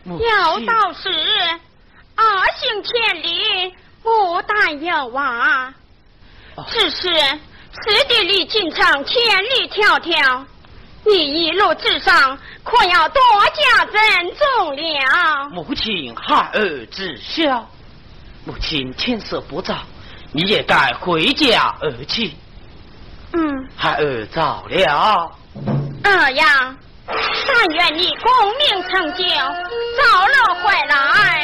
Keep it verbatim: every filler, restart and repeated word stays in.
要道是二行千里，不但有娃，只是此地离京城千里迢迢，你一路之上，可要多加珍重了。 母亲孩儿知晓。母亲天色不早，你也该回家而去。 嗯， 孩儿早了。 儿呀，但愿你功名成就，早日回来。